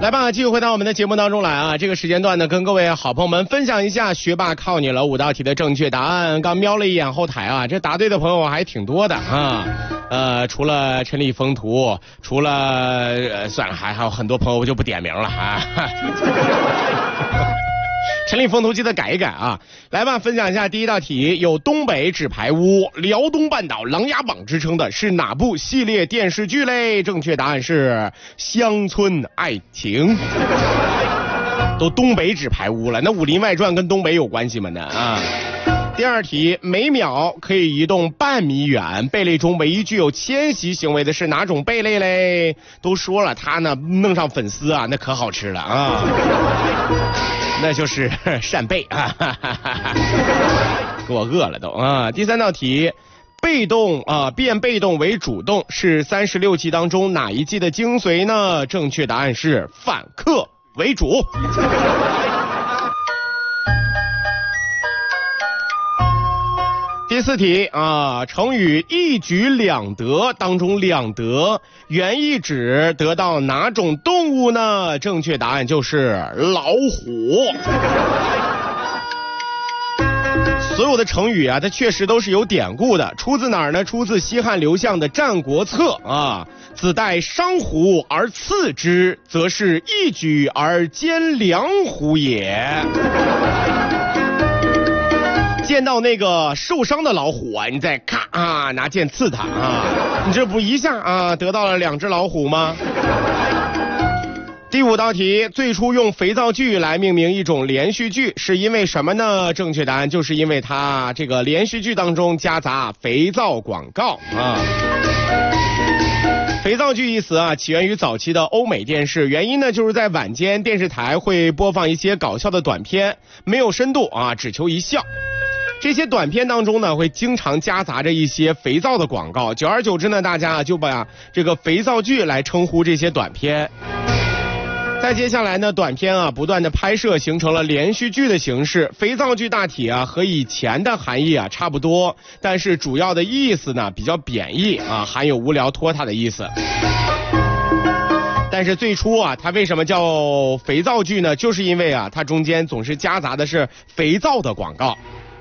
来吧，继续回到我们的节目当中来啊！这个时间段呢，跟各位好朋友们分享一下学霸靠你了5道题的正确答案。刚瞄了一眼后台啊，这答对的朋友还挺多的啊。除了陈立风图，除了算了，还有很多朋友我就不点名了啊。陈立风图记得改一改啊！来吧，分享一下第一道题，有东北纸牌屋、辽东半岛琅琊榜之称的是哪部系列电视剧嘞？正确答案是乡村爱情。都东北纸牌屋了，那《武林外传》跟东北有关系吗呢？啊！第二题，每秒可以移动半米远，贝类中唯一具有迁徙行为的是哪种贝类嘞？都说了，它呢弄上粉丝啊，那可好吃了啊！那就是扇贝啊，给我饿了都啊！第三道题，被动啊变被动为主动是36计当中哪一计的精髓呢？正确答案是反客为主。第四题啊，成语一举两得当中两得原意指得到哪种动物呢？正确答案就是老虎。所有的成语啊，它确实都是有典故的，出自哪儿呢？出自西汉刘向的《战国策》啊。子待伤虎而刺之，则是一举而歼良虎也。见到那个受伤的老虎啊，你再咔啊拿剑刺它啊，你这不一下啊得到了2只老虎吗？第5道题，最初用肥皂剧来命名一种连续剧是因为什么呢？正确答案就是因为它这个连续剧当中夹杂肥皂广告啊。肥皂剧一词啊，起源于早期的欧美电视，原因呢就是在晚间电视台会播放一些搞笑的短片，没有深度啊，只求一笑。这些短片当中呢，会经常夹杂着一些肥皂的广告，久而久之呢，大家就把这个肥皂剧来称呼这些短片。再接下来呢，短片啊不断的拍摄，形成了连续剧的形式。肥皂剧大体啊和以前的含义啊差不多，但是主要的意思呢比较贬义啊，含有无聊拖沓的意思。但是最初啊，它为什么叫肥皂剧呢？就是因为啊，它中间总是夹杂的是肥皂的广告。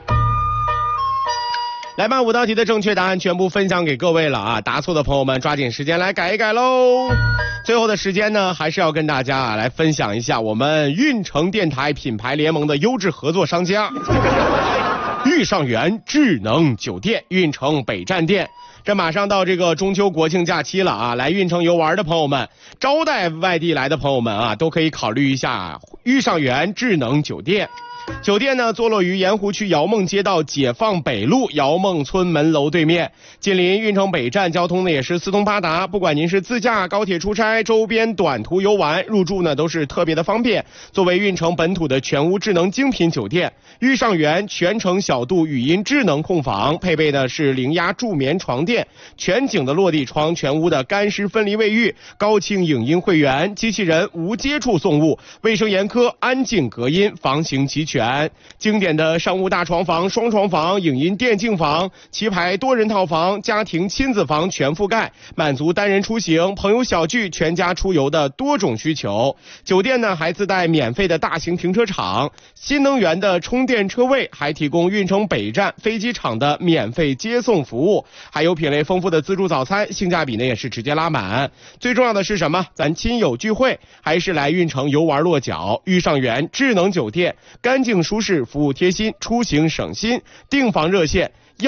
来吧，5道题的正确答案全部分享给各位了啊！答错的朋友们抓紧时间来改一改喽。最后的时间呢，还是要跟大家来分享一下我们运城电台品牌联盟的优质合作商家玉上园智能酒店运城北站店。这马上到这个中秋国庆假期了啊，来运城游玩的朋友们，招待外地来的朋友们啊，都可以考虑一下玉上园智能酒店。酒店呢坐落于盐湖区姚梦街道解放北路姚梦村门楼对面，近邻运城北站，交通呢也是四通八达，不管您是自驾、高铁出差、周边短途游玩，入住呢都是特别的方便。作为运城本土的全屋智能精品酒店，玉上园全程小度语音智能控房，配备的是零压助眠床垫、全景的落地窗、全屋的干湿分离卫浴、高清影音会员、机器人无接触送物、卫生严苛、安静隔音、房型齐全。经典的商务大床房、双床房、影音电竞房、棋牌多人套房、家庭亲子房全覆盖，满足单人出行、朋友小聚、全家出游的多种需求。酒店呢还自带免费的大型停车场、新能源的充电车位，还提供运城北站飞机场的免费接送服务，还有品类丰富的自助早餐，性价比呢也是直接拉满。最重要的是什么？咱亲友聚会还是来运城游玩落脚，玉上园智能酒店，干净舒适，服务贴心，出行省心。订房热线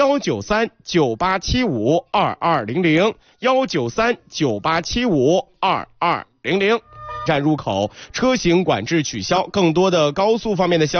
19398752200 19398752200。站入口车型管制取消，更多的高速方面的消息